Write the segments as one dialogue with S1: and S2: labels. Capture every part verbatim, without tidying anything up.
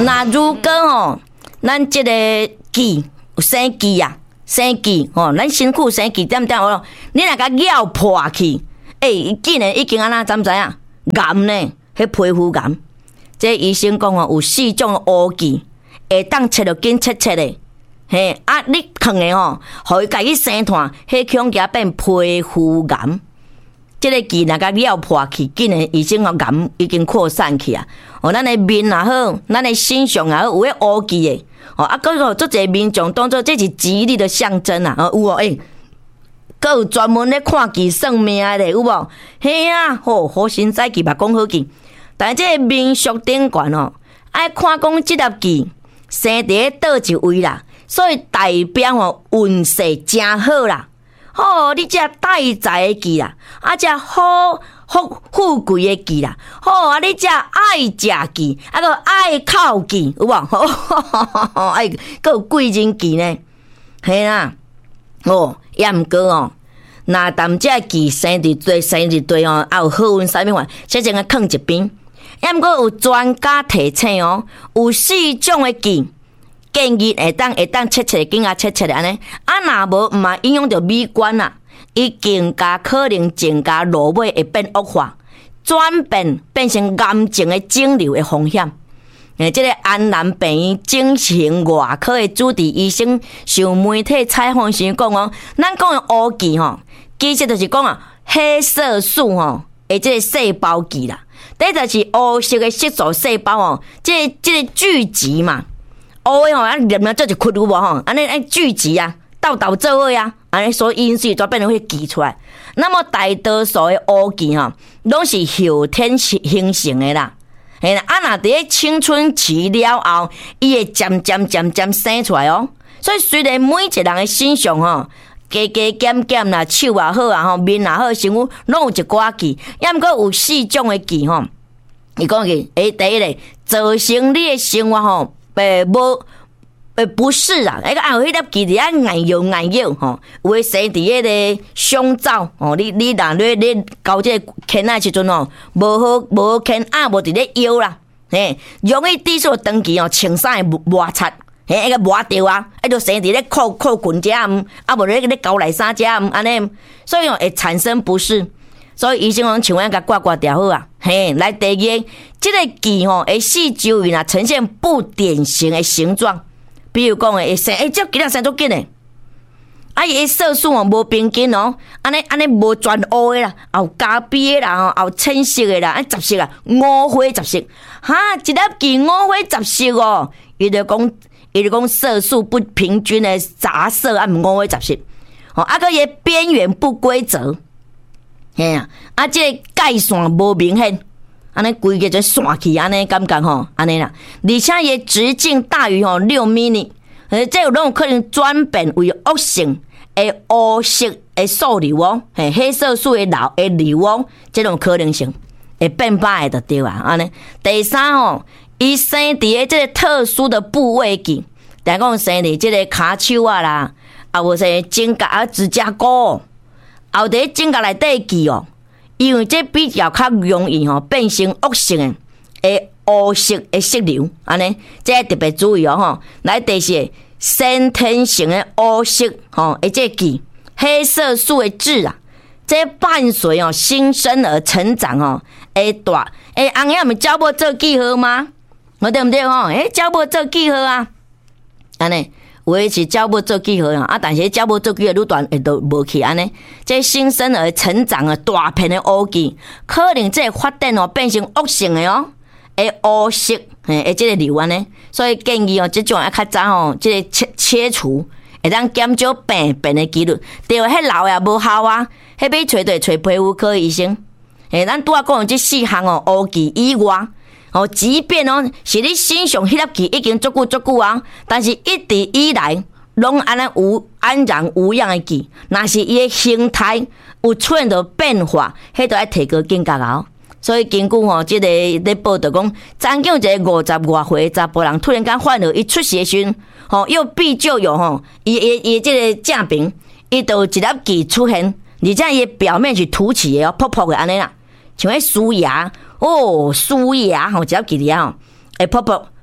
S1: 那如果哦，咱这个记有生记啊，生记哦，咱身躯生记点点哦，你若甲咬破去，诶、欸，竟然已经安那，知毋知影？癌呢？迄皮肤癌，这医生讲哦，有四种乌记，会当切就紧切切的。嘿，啊，你放的吼，互伊家己生炭，迄恐惊变皮肤癌。这个记若甲咬破去，竟然已经哦癌已经扩散去啊！哦，咱的面也好，咱的身上也好，有迄乌记的。哦，啊，搁个做一个民众当做这是吉利的象征啊！哦，有哦，诶、欸，搁有专门咧看记算命的，有无？嘿啊，吼、哦，好神在记嘛，讲好记。但是这个民俗顶悬哦，爱看讲即粒记生伫倒一位啦，所以代表哦运势真好啦。哦，你这带财的记啦，啊，这好富富贵的记啦，好啊，你这爱食记，啊个爱靠记，有无？哎，个有贵人记呢，嘿啦，哦，也毋过哦，那淡这记生伫对生伫对哦，啊有好运啥物款，先将个放一边。也毋过有专家提醒哦，有四种的记。建议会当会当切切紧啊切切的安尼，啊若无毋嘛影响到美观啦，伊更加可能增加落尾会变恶化，转变变成癌症的肿瘤的风险。诶，这个安南病院精神外科的主治医生受媒体采访时讲哦，咱讲的乌记吼，其实就是讲啊黑色素吼，诶，这个细胞记啦，第就是乌色的色素细胞哦，这个、这个聚集嘛。乌的吼，啊，入了做一窟有无吼？安尼安聚集啊，斗斗做伙啊，安尼所以因素就变成会记出来。那么大多数的乌记吼，拢是后天形成的啦。嘿啦，啊，若伫青春期了后，伊会渐渐渐渐生出来哦。所以虽然每一个人的身上吼，加加减减啦，手也好啊，吼面也好，身躯拢有一寡记，也毋过有四种的记吼。伊讲个，诶，第一个造成你的生活吼。诶，无诶，不是啊！迄个啊，有迄粒记伫遐硬摇硬摇吼，有诶生伫迄个胸罩哦。你你若咧咧搞这牵仔时阵哦，无好无牵啊，无伫咧腰啦，嘿，容易低速长期哦，穿衫会摩擦，嘿，迄个磨掉啊，迄就生伫咧裤裤裙遮嗯，啊无咧咧高内衫遮嗯，安尼，所以哦会产生不适。所以医生讲，像咱甲挂挂掉好啊。嘿，来第二，这个记吼，会四周围啊呈现不典型的形状，比如讲会生，诶、欸，这记得生足紧诶，啊，伊色素哦无平均哦，安尼安尼无全乌的啦，有咖啡的啦，有浅色的啦，啊，杂色啊，五花杂色，哈，一粒记五花杂色哦，伊就讲，伊就讲色素不平均的杂色啊，五花杂色，哦，啊个伊边缘不规则。嘿啊，啊，这个界线无明显，安尼规个就线去，安尼感觉吼，安尼啦。而且伊直径大于吼六米米，呃，这有拢有可能转变为恶性的乌色的素瘤哦，嘿，黑色素的瘤的瘤哦，这种可能性会变歹的就对啊，安尼。第三吼，伊生伫个这个特殊的部位记，但讲生伫这个骹手啊啦，啊无说指甲啊指甲骨。后伫指甲内底记哦，因为这比较较容易吼变成恶性的诶乌色的色瘤，安尼，这特别注意哦吼。来第四，先天性的乌色吼，诶这记黑色素的痣啊，这伴随哦新生儿成长哦，会大诶，翁仔毋是照无做记号吗？我对毋对吼？诶，照无做记号啊，安尼。有诶是照无做记号啊，但是照无做记号愈断会都无去安尼。这新生儿成长啊，大片的乌记，可能这发展哦变成恶性的哦，诶乌色诶，诶这个瘤安尼。所以建议哦，这种要较早哦，这个切切除，会当减少病变的几率。对，迄老也无效啊，迄要找对找皮肤科医生。诶，咱拄仔讲这四项哦，乌记以外。哦，即便哦是你身上迄粒记已经足久足久啊，但是一直以来拢安尼无安然无恙的记，若是伊的形态有出现着变化，迄都要提高警觉哦。所以根据吼，即、这个咧报道讲，曾经有一个五十外岁的查甫人突然间发现伊出血时，吼又必就有吼，伊伊伊即个正边，伊就有一粒记出现，而且伊表面是凸起的哦，噗噗的安尼啦，像迄梳牙。哦，输牙吼，只要记哩吼，会噗噗，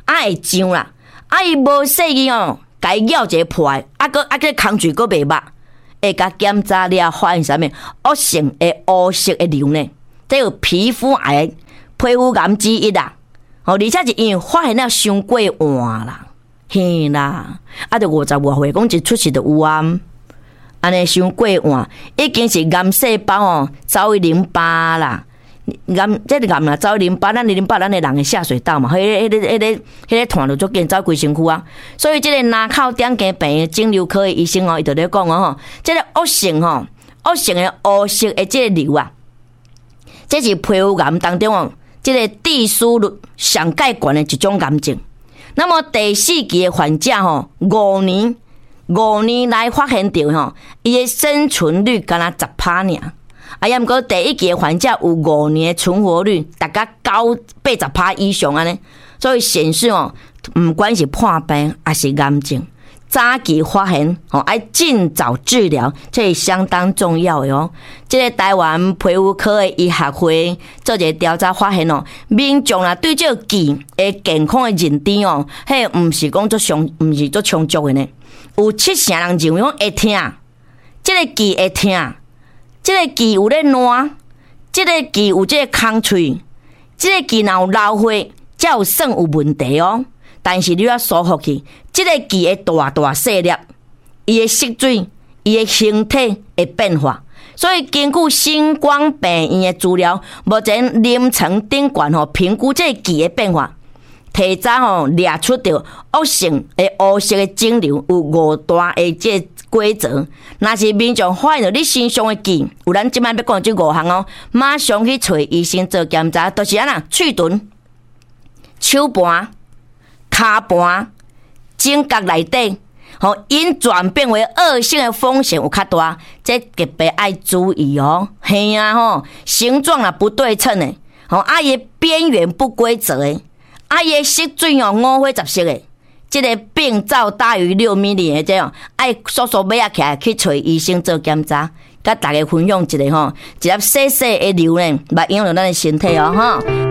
S1: 啊会上啦，啊伊无细意哦，甲伊咬一个破的，啊个啊个空嘴个袂捌，会甲检查了发现啥物恶性的乌色的瘤呢？这有皮肤癌、皮肤癌之一啦。哦，而且是因为发现了伤过晚啦，嘿啦，啊，着五十外岁，讲一出世就有啊。安尼伤过晚，已经是癌细胞哦，走去淋巴啦。癌这个癌啦，走去淋巴，咱的淋巴，咱的人的下水道嘛，迄、那个、迄、那个、迄、那个、迄个团就足紧走规身躯啊。所以这个南口点睛病的肿瘤科的医生哦，伊就咧讲哦，吼，这个恶性吼，恶性的乌色的这个瘤啊，这是皮肤癌当中哦，这个致死率上介悬的一种癌症。那么第四期的患者吼，五年。五年来发现到吼，伊的生存率敢若十趴尔，啊，也毋过第一期的患者有五年的存活率，大概九八十趴以上安尼，所以显示哦，毋管是破病还是癌症，早期发现哦，要尽早治疗，这是相当重要的哦。这个台湾皮肤科的医学会做一个调查发现哦，民众啦对这个期的健康的认知哦，迄毋是讲足上，毋是足充足的呢。有七成人认为讲会痛，这个记会痛，这个记有咧烂，这个记有这个空喙，这个记若有老花，才有算有问题哦。但是你要舒服去，这个记会大大细粒，伊的色水，伊的形体会变化。所以根据星光病院的资料，目前临床顶悬吼评估这个记的变化。提早吼列出着恶性的乌色的肿瘤有五大的这规则，若是民众发现到你身上的记有咱即摆要讲这五项哦，马上去找医生做检查，都、就是安那喙唇、手盘、骹盘、颈角内底，吼因转变为恶性的风险有较大，这特别爱注意哦。嘿啊吼，形状啊不对称的，吼啊伊边缘不规则的。啊，伊个色水哦，五花十色的，即、这个病灶大于六米米的这样，爱速速尾啊起来去找医生做检查，甲大家分享一个吼，一粒细细的瘤呢，嘛影响到咱的身体哦，吼。